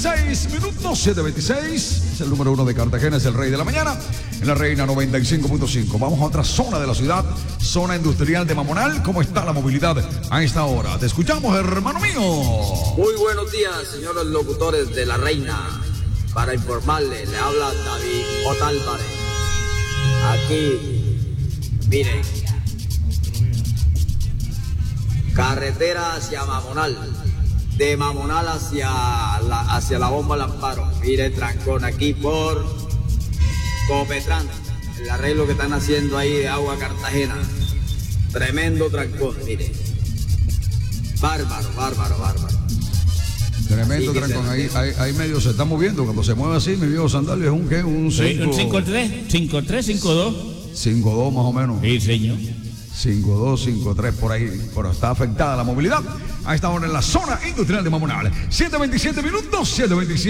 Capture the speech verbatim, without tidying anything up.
veintiséis minutos, siete veintiséis. Es el número uno de Cartagena, es el rey de la mañana. En la Reina noventa y cinco punto cinco. Vamos a otra zona de la ciudad, zona industrial de Mamonal. ¿Cómo está la movilidad a esta hora? Te escuchamos, hermano mío. Muy buenos días, señores locutores de la Reina. Para informarle, le habla David Otálvarez. Aquí, miren, carretera hacia Mamonal, de Mamonal hacia la, hacia la bomba al Amparo. Mire, trancón aquí por Copetrán, el arreglo que están haciendo ahí de agua Cartagena. Tremendo trancón, mire. Bárbaro, bárbaro, bárbaro. Tremendo trancón, ahí, ahí, ahí medio se está moviendo. Cuando se mueve así, mi viejo Sandalio, es un ¿qué? Un cinco tres, cinco tres, cinco dos. cinco dos más o menos. Sí, señor. cinco dos, cinco tres por ahí, pero está afectada la movilidad a esta hora en la zona industrial de Mamonal. siete veintisiete minutos, siete veintisiete.